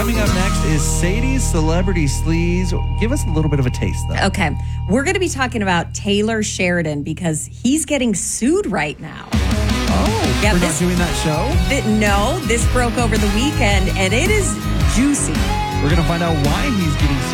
Coming up next is Sadie's Celebrity Sleaze. Give us a little bit of a taste, though. Okay. We're going to be talking about Taylor Sheridan because he's getting sued right now. Oh, Yeah, we're not doing that show? No, this broke over the weekend, and it is juicy. We're going to find out why he's getting sued